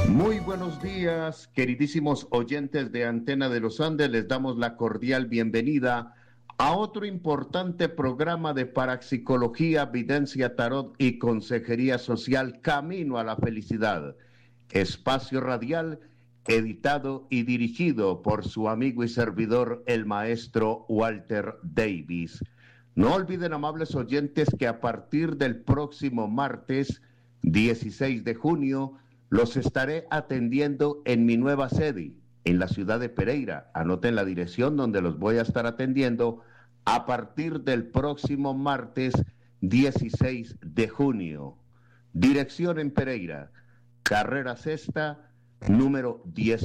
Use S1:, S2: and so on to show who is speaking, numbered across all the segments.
S1: Muy buenos días, queridísimos oyentes de Antena de los Andes. Les damos la cordial bienvenida a otro importante programa de parapsicología, videncia, tarot y consejería social, Camino a la Felicidad. Espacio radial editado y dirigido por su amigo y servidor, el maestro Walter Davis. No olviden, amables oyentes, que a partir del próximo martes 16 de junio los estaré atendiendo en mi nueva sede, en la ciudad de Pereira. Anoten la dirección donde los voy a estar atendiendo a partir del próximo martes 16 de junio. Dirección en Pereira, carrera sexta, número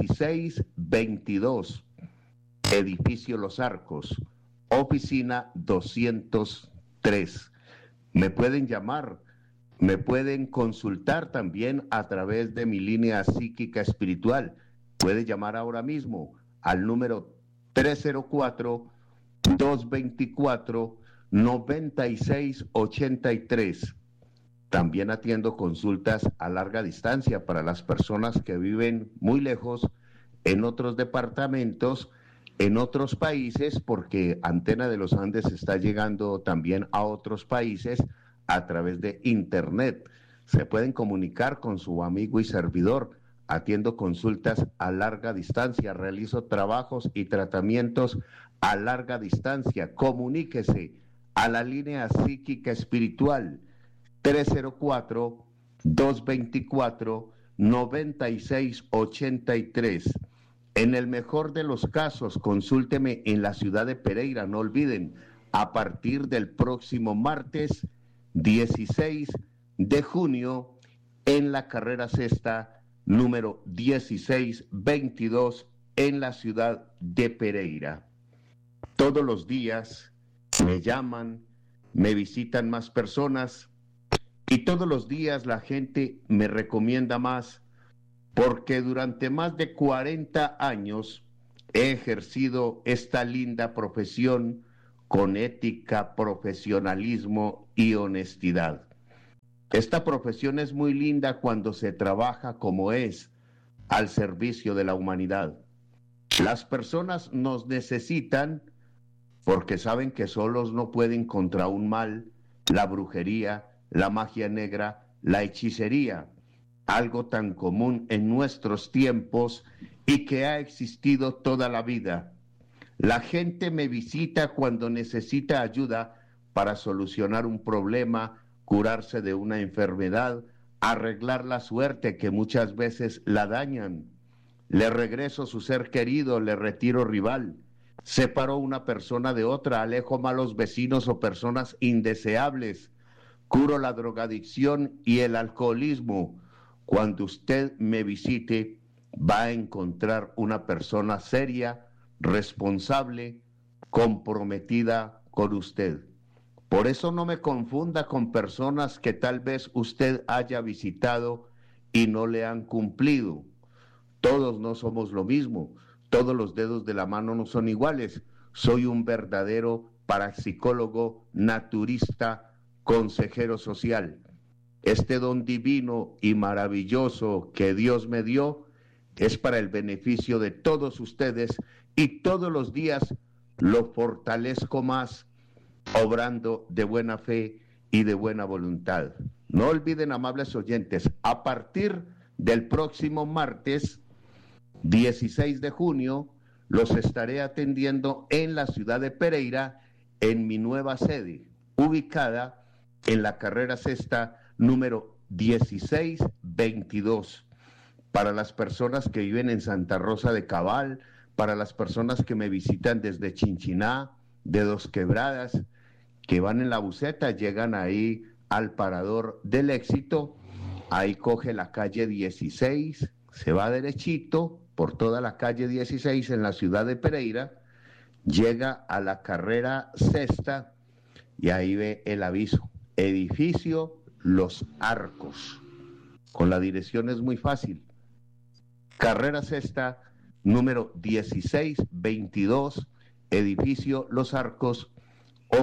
S1: 1622, edificio Los Arcos, oficina 203. Me pueden llamar, me pueden consultar también a través de mi línea psíquica espiritual. Puede llamar ahora mismo al número 304-224-9683. También atiendo consultas a larga distancia para las personas que viven muy lejos, en otros departamentos, en otros países, porque Antena de los Andes está llegando también a otros países a través de internet. Se pueden comunicar con su amigo y servidor. Atiendo consultas a larga distancia, realizo trabajos y tratamientos a larga distancia. Comuníquese a la línea psíquica espiritual 304-224-9683. En el mejor de los casos, consúlteme en la ciudad de Pereira. No olviden, a partir del próximo martes 16 de junio, en la carrera sexta, número 1622, en la ciudad de Pereira. Todos los días me llaman, me visitan más personas y todos los días la gente me recomienda más, porque durante más de 40 años he ejercido esta linda profesión con ética, profesionalismo y honestidad. Esta profesión es muy linda cuando se trabaja como es, al servicio de la humanidad. Las personas nos necesitan porque saben que solos no pueden contra un mal, la brujería, la magia negra, la hechicería, algo tan común en nuestros tiempos y que ha existido toda la vida. La gente me visita cuando necesita ayuda para solucionar un problema, curarse de una enfermedad, arreglar la suerte que muchas veces la dañan. Le regreso su ser querido, le retiro rival. Separo una persona de otra, alejo malos vecinos o personas indeseables. Curo la drogadicción y el alcoholismo. Cuando usted me visite, va a encontrar una persona seria, responsable, comprometida con usted. Por eso no me confunda con personas que tal vez usted haya visitado y no le han cumplido. Todos no somos lo mismo, todos los dedos de la mano no son iguales. Soy un verdadero parapsicólogo, naturista, consejero social. Este don divino y maravilloso que Dios me dio es para el beneficio de todos ustedes y todos los días lo fortalezco más, obrando de buena fe y de buena voluntad. No olviden, amables oyentes, a partir del próximo martes 16 de junio los estaré atendiendo en la ciudad de Pereira, en mi nueva sede, ubicada en la carrera sexta, número 1622. Para las personas que viven en Santa Rosa de Cabal, para las personas que me visitan desde Chinchiná, de Dos Quebradas, que van en la buseta, llegan ahí al Parador del Éxito, ahí coge la calle 16, se va derechito por toda la calle 16 en la ciudad de Pereira, llega a la carrera sexta y ahí ve el aviso, edificio Los Arcos. Con la dirección es muy fácil. Carrera sexta, número 1622, edificio Los Arcos,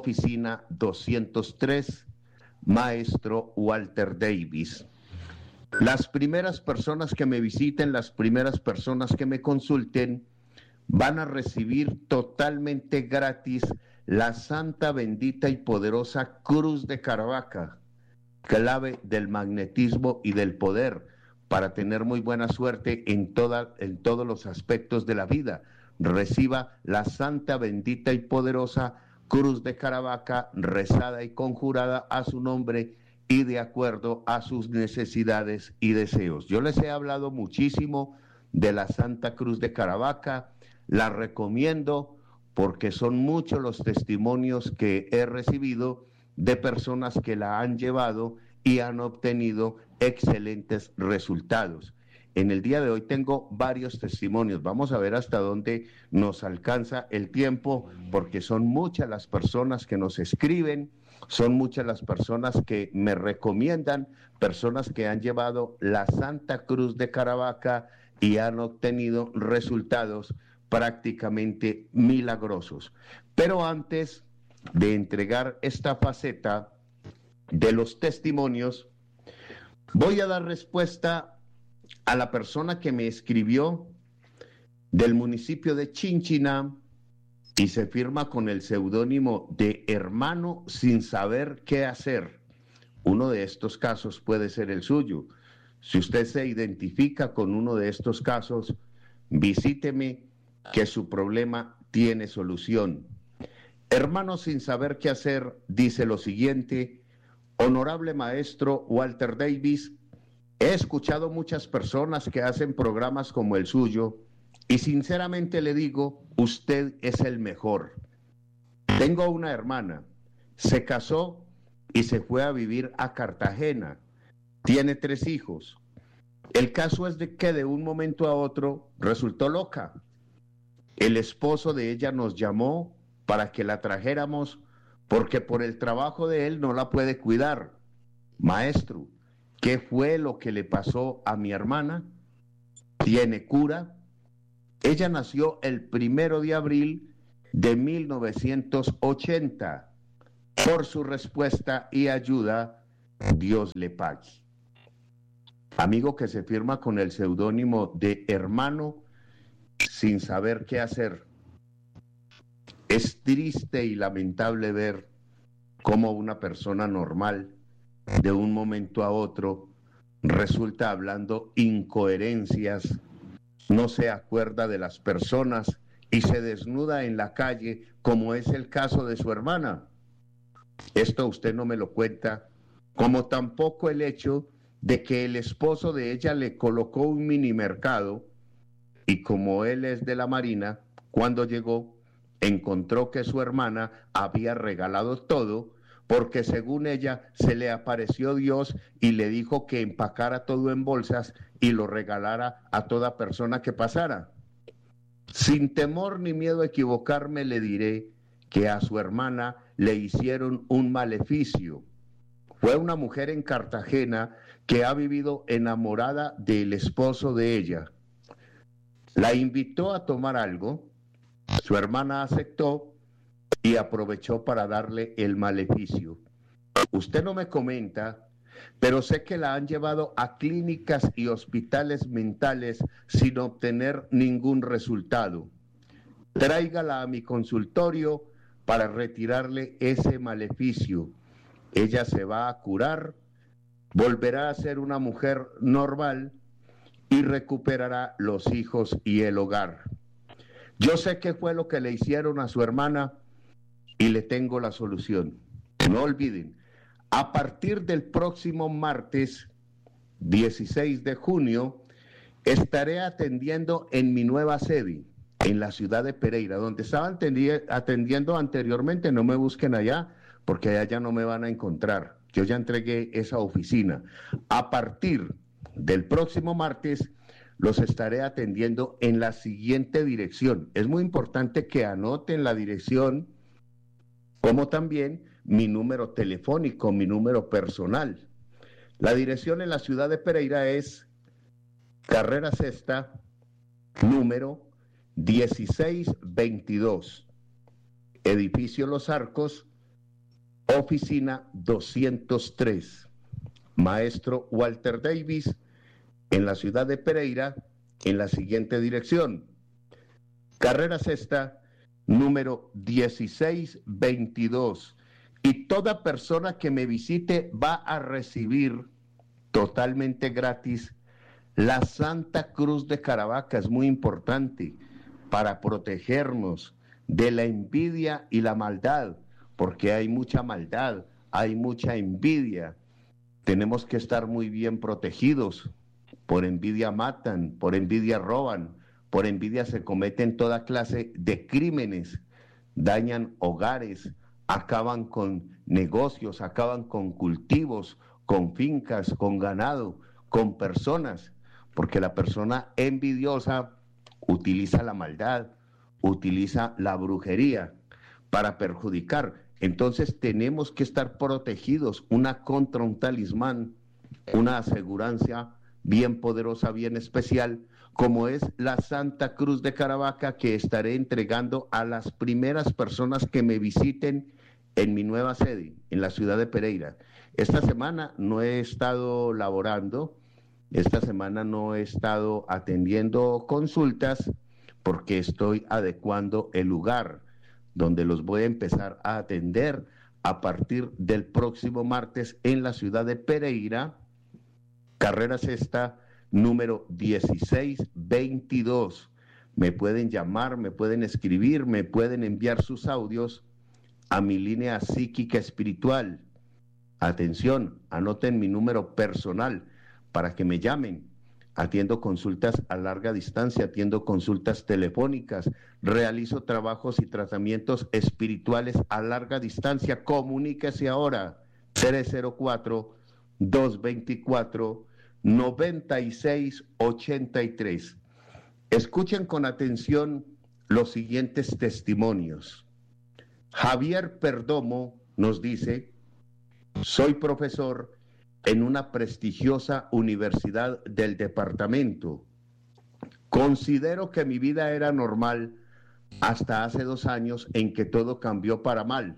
S1: oficina 203, maestro Walter Davis. Las primeras personas que me visiten, las primeras personas que me consulten, van a recibir totalmente gratis la santa, bendita y poderosa cruz de Caravaca, clave del magnetismo y del poder para tener muy buena suerte en todos los aspectos de la vida. Reciba la santa, bendita y poderosa cruz de Caravaca, rezada y conjurada a su nombre y de acuerdo a sus necesidades y deseos. Yo les he hablado muchísimo de la Santa Cruz de Caravaca, la recomiendo porque son muchos los testimonios que he recibido de personas que la han llevado y han obtenido excelentes resultados. En el día de hoy tengo varios testimonios. Vamos a ver hasta dónde nos alcanza el tiempo, porque son muchas las personas que nos escriben, son muchas las personas que me recomiendan, personas que han llevado la Santa Cruz de Caravaca y han obtenido resultados prácticamente milagrosos. Pero antes de entregar esta faceta de los testimonios, voy a dar respuesta a la persona que me escribió del municipio de Chinchiná y se firma con el seudónimo de Hermano sin saber qué hacer. Uno de estos casos puede ser el suyo. Si usted se identifica con uno de estos casos, visíteme, que su problema tiene solución. Hermano sin saber qué hacer dice lo siguiente: honorable maestro Walter Davis, he escuchado muchas personas que hacen programas como el suyo y sinceramente le digo, usted es el mejor. Tengo una hermana, se casó y se fue a vivir a Cartagena, tiene 3 hijos. El caso es de que de un momento a otro resultó loca. El esposo de ella nos llamó para que la trajéramos porque por el trabajo de él no la puede cuidar. Maestro, ¿qué fue lo que le pasó a mi hermana? ¿Tiene cura? Ella nació el 1 de abril de 1980. Por su respuesta y ayuda, Dios le pague. Amigo que se firma con el seudónimo de Hermano sin saber qué hacer. Es triste y lamentable ver cómo una persona normal, de un momento a otro, resulta hablando incoherencias, no se acuerda de las personas y se desnuda en la calle, como es el caso de su hermana. Esto usted no me lo cuenta, como tampoco el hecho de que el esposo de ella le colocó un mini mercado y como él es de la Marina, cuando llegó encontró que su hermana había regalado todo porque según ella se le apareció Dios y le dijo que empacara todo en bolsas y lo regalara a toda persona que pasara. Sin temor ni miedo a equivocarme le diré que a su hermana le hicieron un maleficio. Fue una mujer en Cartagena que ha vivido enamorada del esposo de ella. La invitó a tomar algo, su hermana aceptó y aprovechó para darle el maleficio. Usted no me comenta, pero sé que la han llevado a clínicas y hospitales mentales sin obtener ningún resultado. Tráigala a mi consultorio para retirarle ese maleficio. Ella se va a curar, volverá a ser una mujer normal y recuperará los hijos y el hogar. Yo sé qué fue lo que le hicieron a su hermana y le tengo la solución. No olviden, a partir del próximo martes 16 de junio estaré atendiendo en mi nueva sede, en la ciudad de Pereira, donde estaba atendiendo anteriormente. No me busquen allá, porque allá ya no me van a encontrar. Yo ya entregué esa oficina. A partir del próximo martes los estaré atendiendo en la siguiente dirección. Es muy importante que anoten la dirección, como también mi número telefónico, mi número personal. La dirección en la ciudad de Pereira es Carrera Sexta, número 1622, edificio Los Arcos, oficina 203. Maestro Walter Davis, en la ciudad de Pereira en la siguiente dirección: Carrera Sexta, número 1622. Y toda persona que me visite va a recibir totalmente gratis la Santa Cruz de Caravaca. Es muy importante para protegernos de la envidia y la maldad, porque hay mucha maldad, hay mucha envidia. Tenemos que estar muy bien protegidos. Por envidia matan, por envidia roban, por envidia se cometen toda clase de crímenes, dañan hogares, acaban con negocios, acaban con cultivos, con fincas, con ganado, con personas, porque la persona envidiosa utiliza la maldad, utiliza la brujería para perjudicar. Entonces tenemos que estar protegidos, una contra un talismán, una asegurancia bien poderosa, bien especial, como es la Santa Cruz de Caravaca, que estaré entregando a las primeras personas que me visiten en mi nueva sede, en la ciudad de Pereira. Esta semana no he estado laborando, esta semana no he estado atendiendo consultas, porque estoy adecuando el lugar donde los voy a empezar a atender a partir del próximo martes en la ciudad de Pereira, Carrera Sexta, número 1622. Me pueden llamar, me pueden escribir, me pueden enviar sus audios a mi línea psíquica espiritual. Atención, anoten mi número personal para que me llamen. Atiendo consultas a larga distancia, atiendo consultas telefónicas, realizo trabajos y tratamientos espirituales a larga distancia. Comuníquese ahora, 304-224-9683. Escuchen con atención los siguientes testimonios. Javier Perdomo nos dice: soy profesor en una prestigiosa universidad del departamento. Considero que mi vida era normal hasta hace 2 años en que todo cambió para mal.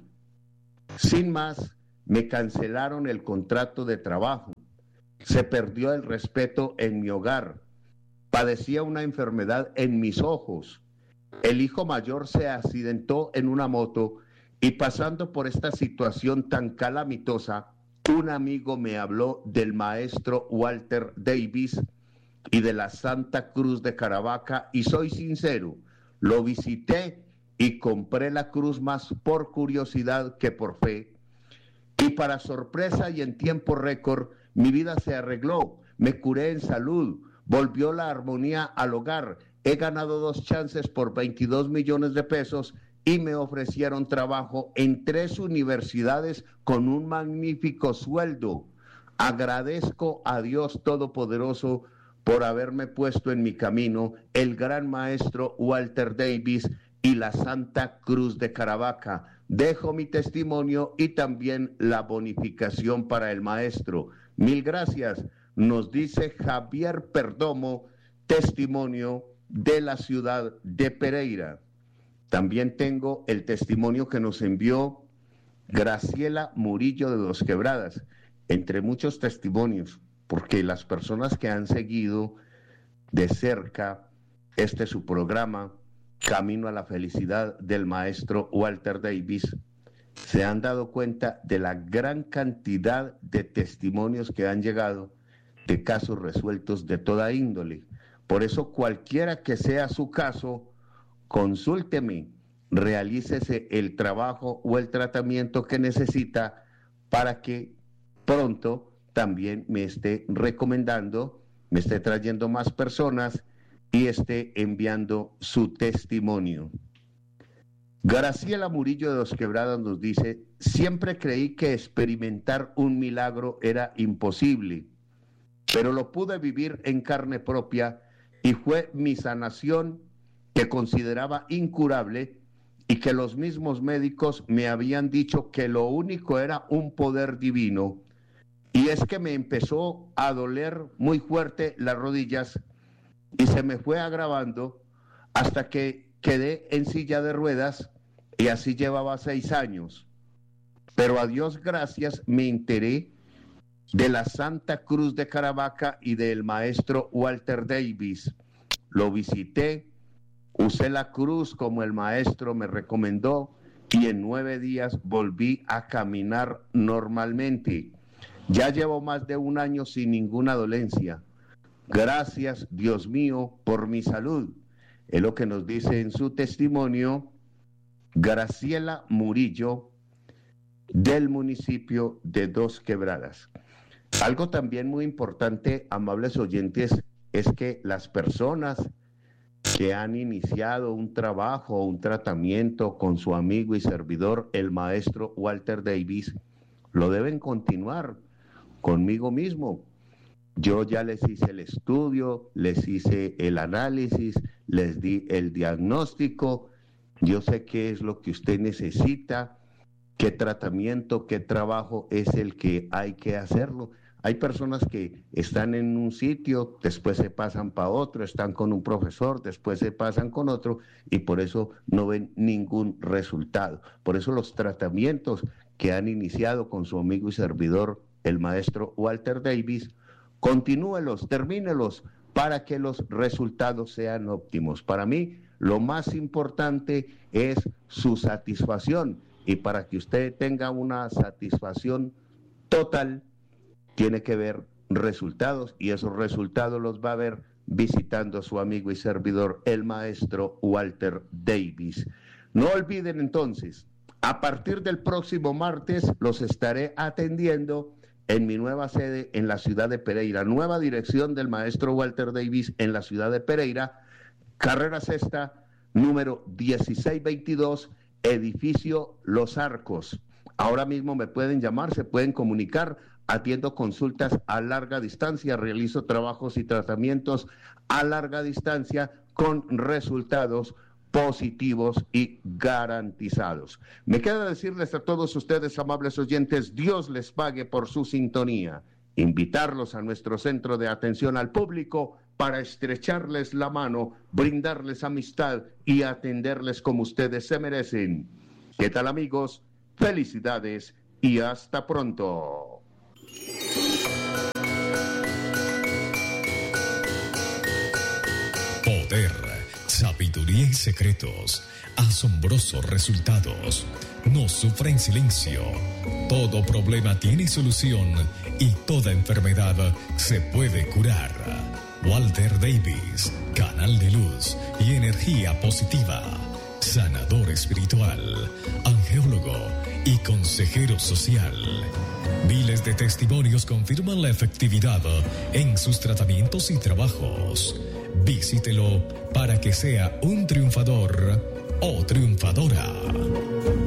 S1: Sin más, me cancelaron el contrato de trabajo. Se perdió el respeto en mi hogar. Padecía una enfermedad en mis ojos. El hijo mayor se accidentó en una moto y pasando por esta situación tan calamitosa, un amigo me habló del maestro Walter Davis y de la Santa Cruz de Caravaca, y soy sincero, lo visité y compré la cruz más por curiosidad que por fe. Y para sorpresa y en tiempo récord, mi vida se arregló, me curé en salud, volvió la armonía al hogar, he ganado 2 chances por 22 millones de pesos y me ofrecieron trabajo en 3 universidades con un magnífico sueldo. Agradezco a Dios Todopoderoso por haberme puesto en mi camino, el gran maestro Walter Davis y la Santa Cruz de Caravaca. Dejo mi testimonio y también la bonificación para el maestro. Mil gracias, nos dice Javier Perdomo, testimonio de la ciudad de Pereira. También tengo el testimonio que nos envió Graciela Murillo de Dos Quebradas, entre muchos testimonios, porque las personas que han seguido de cerca su programa, Camino a la Felicidad del maestro Walter Davis, se han dado cuenta de la gran cantidad de testimonios que han llegado de casos resueltos de toda índole. Por eso, cualquiera que sea su caso, consúlteme, realícese el trabajo o el tratamiento que necesita para que pronto también me esté recomendando, me esté trayendo más personas y esté enviando su testimonio. Graciela Murillo de Dos Quebradas nos dice: siempre creí que experimentar un milagro era imposible, pero lo pude vivir en carne propia y fue mi sanación, que consideraba incurable y que los mismos médicos me habían dicho que lo único era un poder divino. Y es que me empezó a doler muy fuerte las rodillas y se me fue agravando hasta que quedé en silla de ruedas, y así llevaba 6 años. Pero a Dios gracias me enteré de la Santa Cruz de Caravaca y del maestro Walter Davis. Lo visité, usé la cruz como el maestro me recomendó y en 9 días volví a caminar normalmente. Ya llevo más de 1 año sin ninguna dolencia. Gracias, Dios mío, por mi salud. Es lo que nos dice en su testimonio Graciela Murillo, del municipio de Dos Quebradas. Algo también muy importante, amables oyentes, es que las personas que han iniciado un trabajo o un tratamiento con su amigo y servidor, el maestro Walter Davis, lo deben continuar conmigo mismo. Yo ya les hice el estudio, les hice el análisis, les di el diagnóstico. Yo sé qué es lo que usted necesita, qué tratamiento, qué trabajo es el que hay que hacerlo. Hay personas que están en un sitio, después se pasan para otro, están con un profesor, después se pasan con otro y por eso no ven ningún resultado. Por eso los tratamientos que han iniciado con su amigo y servidor, el maestro Walter Davis, continúelos, termínelos para que los resultados sean óptimos. Para mí, lo más importante es su satisfacción y para que usted tenga una satisfacción total, tiene que ver resultados y esos resultados los va a ver visitando a su amigo y servidor, el maestro Walter Davis. No olviden entonces, a partir del próximo martes los estaré atendiendo en mi nueva sede en la ciudad de Pereira, nueva dirección del maestro Walter Davis en la ciudad de Pereira, carrera sexta, número 1622, edificio Los Arcos. Ahora mismo me pueden llamar, se pueden comunicar, atiendo consultas a larga distancia, realizo trabajos y tratamientos a larga distancia con resultados positivos y garantizados. Me queda decirles a todos ustedes, amables oyentes, Dios les pague por su sintonía. Invitarlos a nuestro centro de atención al público para estrecharles la mano, brindarles amistad y atenderles como ustedes se merecen. ¿Qué tal, amigos? Felicidades y hasta pronto.
S2: Poder, sabiduría y secretos, asombrosos resultados. No sufra en silencio. Todo problema tiene solución y toda enfermedad se puede curar. Walter Davis, canal de luz y energía positiva, sanador espiritual, angeólogo y consejero social. Miles de testimonios confirman la efectividad en sus tratamientos y trabajos. Visítelo para que sea un triunfador o triunfadora.